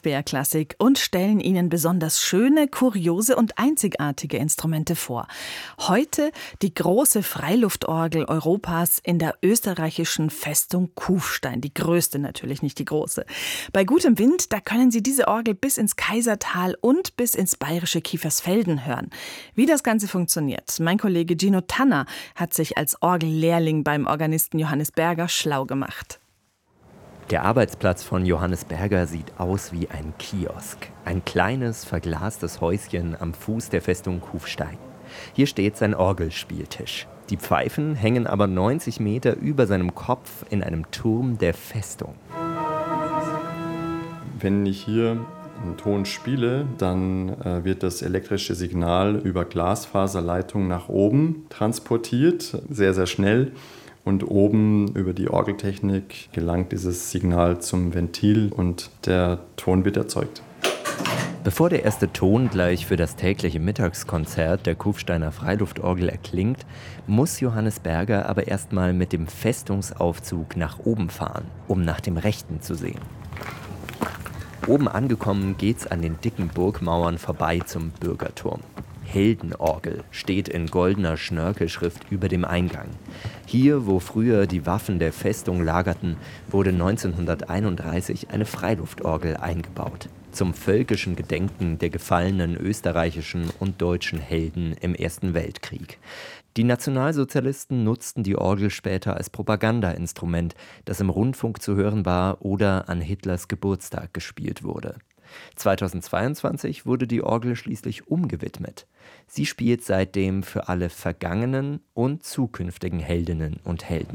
BR Klassik und stellen Ihnen besonders schöne, kuriose und einzigartige Instrumente vor. Heute die große Freiluftorgel Europas in der österreichischen Festung Kufstein. Die größte natürlich, nicht die große. Bei gutem Wind, da können Sie diese Orgel bis ins Kaisertal und bis ins bayerische Kiefersfelden hören. Wie das Ganze funktioniert, mein Kollege Gino Tanner hat sich als Orgellehrling beim Organisten Johannes Berger schlau gemacht. Der Arbeitsplatz von Johannes Berger sieht aus wie ein Kiosk. Ein kleines, verglastes Häuschen am Fuß der Festung Kufstein. Hier steht sein Orgelspieltisch. Die Pfeifen hängen aber 90 Meter über seinem Kopf in einem Turm der Festung. Wenn ich hier einen Ton spiele, dann wird das elektrische Signal über Glasfaserleitung nach oben transportiert, sehr, sehr schnell. Und oben über die Orgeltechnik gelangt dieses Signal zum Ventil und der Ton wird erzeugt. Bevor der erste Ton gleich für das tägliche Mittagskonzert der Kufsteiner Freiluftorgel erklingt, muss Johannes Berger aber erstmal mit dem Festungsaufzug nach oben fahren, um nach dem Rechten zu sehen. Oben angekommen geht's an den dicken Burgmauern vorbei zum Bürgerturm. Heldenorgel steht in goldener Schnörkelschrift über dem Eingang. Hier, wo früher die Waffen der Festung lagerten, wurde 1931 eine Freiluftorgel eingebaut. Zum völkischen Gedenken der gefallenen österreichischen und deutschen Helden im Ersten Weltkrieg. Die Nationalsozialisten nutzten die Orgel später als Propagandainstrument, das im Rundfunk zu hören war oder an Hitlers Geburtstag gespielt wurde. 2022 wurde die Orgel schließlich umgewidmet. Sie spielt seitdem für alle vergangenen und zukünftigen Heldinnen und Helden.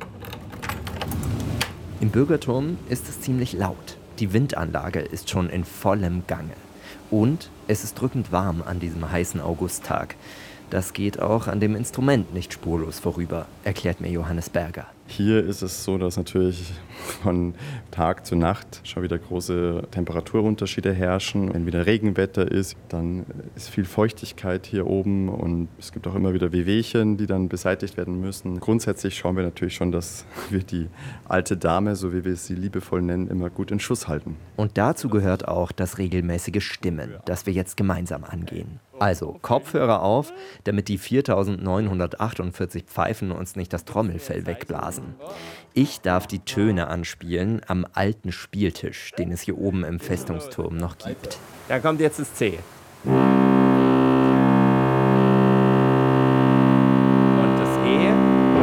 Im Bürgerturm ist es ziemlich laut. Die Windanlage ist schon in vollem Gange. Und es ist drückend warm an diesem heißen Augusttag. Das geht auch an dem Instrument nicht spurlos vorüber, erklärt mir Johannes Berger. Hier ist es so, dass natürlich von Tag zu Nacht schon wieder große Temperaturunterschiede herrschen. Wenn wieder Regenwetter ist, dann ist viel Feuchtigkeit hier oben und es gibt auch immer wieder Wehwehchen, die dann beseitigt werden müssen. Grundsätzlich schauen wir natürlich schon, dass wir die alte Dame, so wie wir sie liebevoll nennen, immer gut in Schuss halten. Und dazu gehört auch das regelmäßige Stimmen, das wir jetzt gemeinsam angehen. Also Kopfhörer auf, damit die 4.948 Pfeifen uns nicht das Trommelfell wegblasen. Ich darf die Töne anspielen am alten Spieltisch, den es hier oben im Festungsturm noch gibt. Da kommt jetzt das C. Und das E.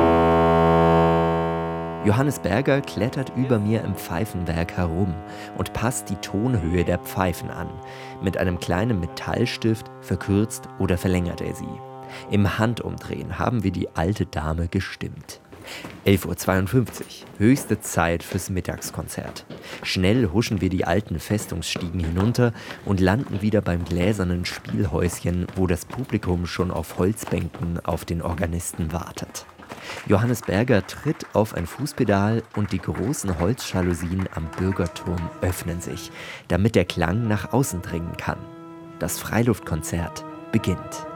Johannes Berger klettert über mir im Pfeifenwerk herum und passt die Tonhöhe der Pfeifen an. Mit einem kleinen Metallstift verkürzt oder verlängert er sie. Im Handumdrehen haben wir die alte Dame gestimmt. 11.52 Uhr, höchste Zeit fürs Mittagskonzert. Schnell huschen wir die alten Festungsstiegen hinunter und landen wieder beim gläsernen Spielhäuschen, wo das Publikum schon auf Holzbänken auf den Organisten wartet. Johannes Berger tritt auf ein Fußpedal und die großen Holzjalousien am Bürgerturm öffnen sich, damit der Klang nach außen dringen kann. Das Freiluftkonzert beginnt.